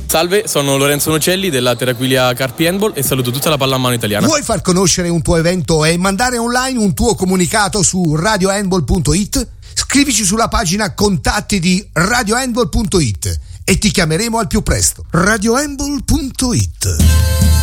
Salve, sono Lorenzo Nocelli della Terraquilia Carpi Handball e saluto tutta la pallamano italiana. Vuoi far conoscere un tuo evento e mandare online un tuo comunicato su radiohandball.it? Scrivici sulla pagina contatti di radiohandball.it e ti chiameremo al più presto. radiohandball.it